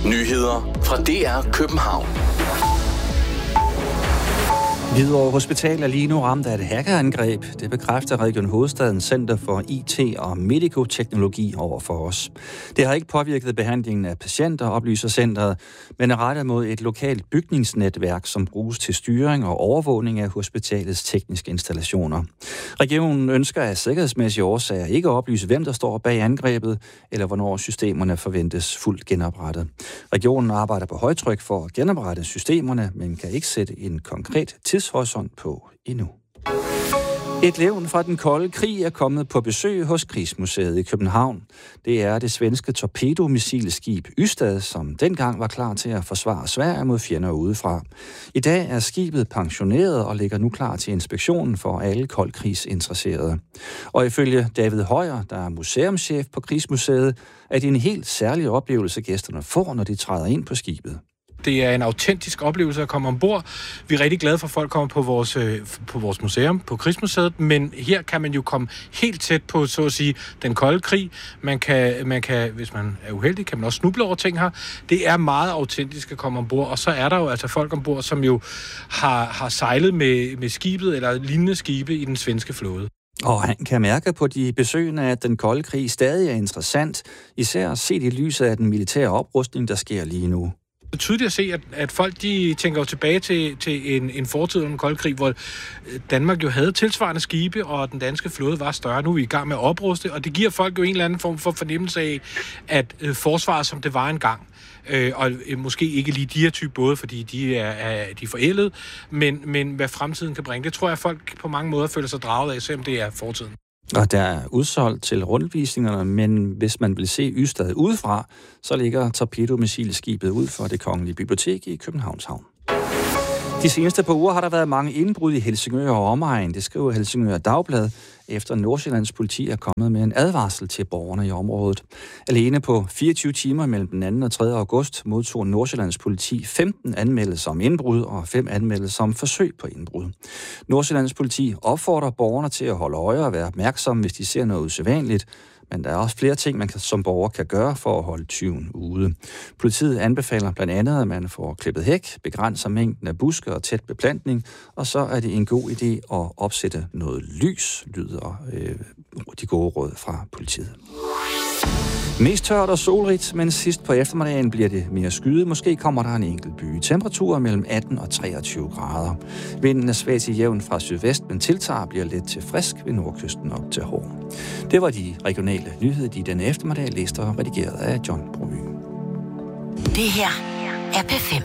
Nyheder fra DR København. Hvidovre Hospital er lige nu ramt af et hackerangreb. Det bekræfter Region Hovedstadens Center for IT og Medicoteknologi over for os. Det har ikke påvirket behandlingen af patienter, oplyser centret, men er rettet mod et lokalt bygningsnetværk, som bruges til styring og overvågning af hospitalets tekniske installationer. Regionen ønsker af sikkerhedsmæssige årsager ikke at oplyse, hvem der står bag angrebet, eller hvornår systemerne forventes fuldt genoprettet. Regionen arbejder på højtryk for at genoprette systemerne, men kan ikke sætte en konkret tidshorisont på endnu. Et levn fra den kolde krig er kommet på besøg hos Krigsmuseet i København. Det er det svenske torpedomissilskib Ystad, som dengang var klar til at forsvare Sverige mod fjender udefra. I dag er skibet pensioneret og ligger nu klar til inspektionen for alle koldkrigsinteresserede. Og ifølge David Højer, der er museumschef på Krigsmuseet, er det en helt særlig oplevelse, gæsterne får, når de træder ind på skibet. Det er en autentisk oplevelse at komme ombord. Vi er rigtig glade for, at folk kommer på vores museum, på Krigsmuseet, men her kan man jo komme helt tæt på, så at sige, den kolde krig. Man kan, hvis man er uheldig, kan man også snuble over ting her. Det er meget autentisk at komme ombord, og så er der jo altså folk ombord, som jo har sejlet med skibet eller lignende skibe i den svenske flåde. Og han kan mærke på de besøgende, at den kolde krig stadig er interessant, især set i lyset af den militære oprustning, der sker lige nu. Det er tydeligt at se, at folk de tænker jo tilbage til en fortid under den kolde krig, hvor Danmark jo havde tilsvarende skibe, og den danske flåde var større. Nu er vi i gang med at opruste, og det giver folk jo en eller anden form for fornemmelse af, at forsvaret, som det var engang, og måske ikke lige de her type både, fordi de er forældet, men hvad fremtiden kan bringe. Det tror jeg, folk på mange måder føler sig draget af, selvom det er fortiden. Og der er udsolgt til rundvisningerne, men hvis man vil se Ystad udefra, så ligger torpedomissilskibet ud for Det Kongelige Bibliotek i Københavns Havn. De seneste par uger har der været mange indbrud i Helsingør og omegn. Det skriver Helsingør Dagblad, efter Nordsjællands politi er kommet med en advarsel til borgerne i området. Alene på 24 timer mellem den 2. og 3. august modtog Nordsjællands politi 15 anmeldelser om indbrud og 5 anmeldelser om forsøg på indbrud. Nordsjællands politi opfordrer borgerne til at holde øje og være opmærksomme, hvis de ser noget usædvanligt. Men der er også flere ting, man som borger kan gøre for at holde tyven ude. Politiet anbefaler blandt andet, at man får klippet hæk, begrænser mængden af buske og tæt beplantning, og så er det en god idé at opsætte noget lys, lyder de gode råd fra politiet. Mest tørt og solrigt, men sidst på eftermiddagen bliver det mere skyet. Måske kommer der en enkelt by. Temperaturer mellem 18 og 23 grader. Vinden er svag til jævn fra sydvest, men tiltager bliver let til frisk ved nordkysten op til Horn. Det var de regionale nyheder, de denne eftermiddag læste og redigeret af John Broby. Det her er P5.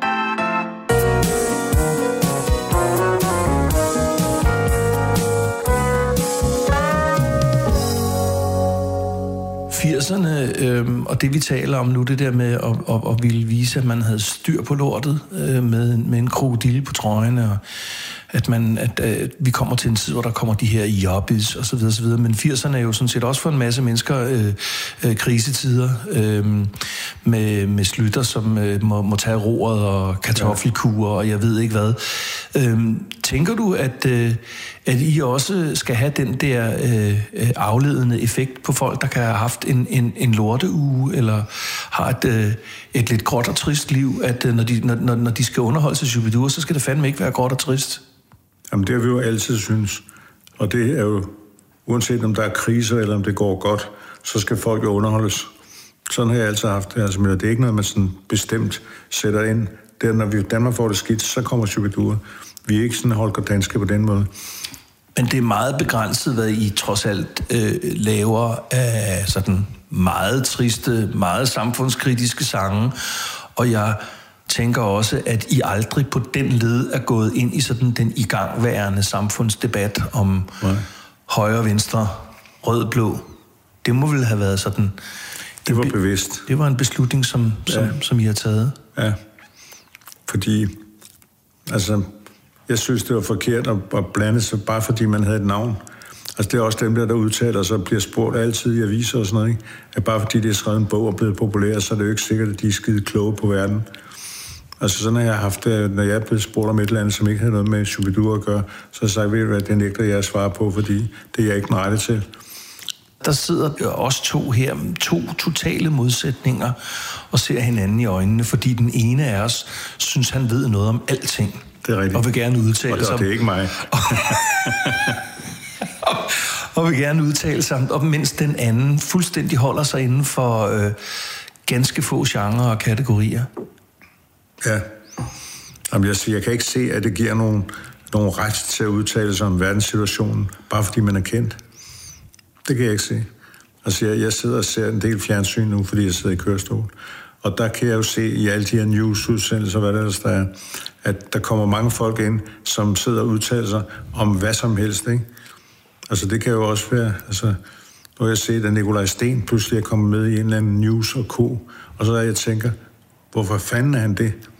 Og det vi taler om nu, det der med at ville vise, at man havde styr på lortet med en krokodille på trøjen, og at vi kommer til en tid, hvor der kommer de her jobbies og så videre, så videre. Men 80'erne er jo sådan set også for en masse mennesker krisetider med Slytter, som må tage roret og kartoffelkurer og jeg ved ikke hvad. Tænker du, at I også skal have den der afledende effekt på folk, der kan have haft en lorteuge, eller har et lidt gråt og trist liv, at når de skal underholde sig Shubidua, så skal det fandme ikke være gråt og trist? Jamen, det har vi jo altid synes. Og det er jo, uanset om der er kriser, eller om det går godt, så skal folk jo underholdes. Sådan har jeg altid haft det. Altså, det er ikke noget, man sådan bestemt sætter ind. Det er, når Danmark får det skidt, så kommer Shubidua. Vi er ikke sådan Holger Danske på den måde. Men det er meget begrænset, hvad I trods alt laver af sådan meget triste, meget samfundskritiske sange. Og jeg tænker også, at I aldrig på den led er gået ind i sådan den igangværende samfundsdebat om højre, venstre, rød, blå. Det må vel have været sådan... Det var bevidst. Det var en beslutning, som I har taget. Ja, fordi... Altså, jeg synes, det var forkert at blande sig, bare fordi man havde et navn. Altså, det er også dem der udtaler sig og bliver spurgt altid i aviser og sådan noget, ikke? At bare fordi de har skrevet en bog og blevet populære, så er det jo ikke sikkert, at de er skide kloge på verden. Altså, sådan har jeg haft det, når jeg er blevet spurgt om et eller andet, som ikke havde noget med Shubidua at gøre, så har jeg sagt, ved du hvad, det nægter jeg at svare på, fordi det er jeg ikke den rette til. der sidder os to her, to totale modsætninger, og ser hinanden i øjnene, fordi den ene af os synes, han ved noget om alting. Det er rigtigt. Og vil gerne udtale sig. Og det er ikke mig. og vil gerne udtale sig om, mens den anden fuldstændig holder sig inden for ganske få genrer og kategorier. Ja. Jamen, jeg kan ikke se, at det giver nogen ret til at udtale sig om verdenssituationen, bare fordi man er kendt. Det kan jeg ikke se. Altså, jeg sidder og ser en del fjernsyn nu, fordi jeg sidder i kørestol. Og der kan jeg jo se i alle de her newsudsendelser, hvad der er, at der kommer mange folk ind, som sidder og udtaler sig om hvad som helst, ikke? Altså, det kan jo også være, altså, nu har jeg set, at Nikolaj Sten pludselig er kommet med i en eller anden news og ko, og så der jeg tænker, hvorfor fanden er han det?